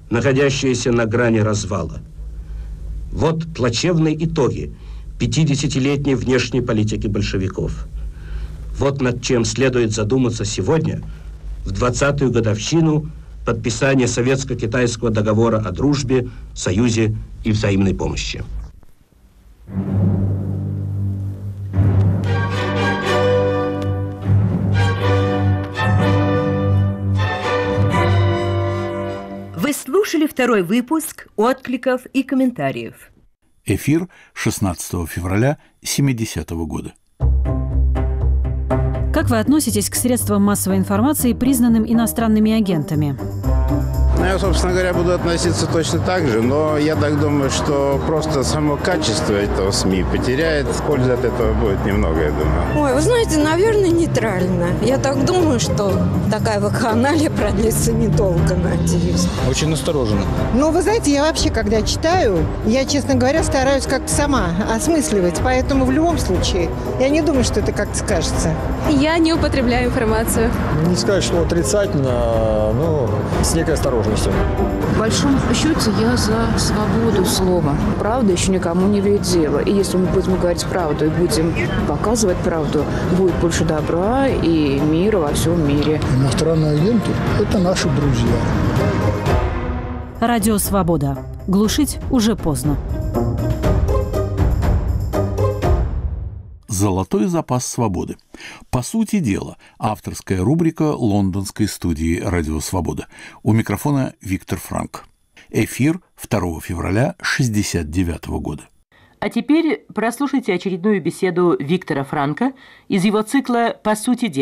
находящаяся на грани развала. Вот плачевные итоги 50-летней внешней политики большевиков. Вот над чем следует задуматься сегодня, в 20-ю годовщину подписания Советско-Китайского договора о дружбе, союзе и взаимной помощи. Вы слушали второй выпуск «Откликов и комментариев». Эфир 16 февраля 70-го года. Как вы относитесь к средствам массовой информации, признанным иностранными агентами? Я, собственно говоря, буду относиться точно так же, но я так думаю, что просто само качество этого СМИ потеряет. Пользы от этого будет немного, я думаю. Ой, вы знаете, наверное, нейтрально. Я так думаю, что такая вакханалия продлится недолго, надеюсь. Очень настороженно. Ну, вы знаете, я вообще, когда читаю, я, честно говоря, стараюсь как-то сама осмысливать. Поэтому в любом случае, я не думаю, что это как-то скажется. Я не употребляю информацию. Не сказать, что отрицательно, но с некой осторожностью. В большом счете я за свободу слова. Правда еще никому не вредит дело. И если мы будем говорить правду и будем показывать правду, будет больше добра и мира во всем мире. Иностранные агенты – это наши друзья. Радио «Свобода». Глушить уже поздно. «Золотой запас свободы». По сути дела, авторская рубрика лондонской студии «Радио Свобода». У микрофона Виктор Франк. Эфир 2 февраля 1969 года. А теперь прослушайте очередную беседу Виктора Франка из его цикла «По сути дела».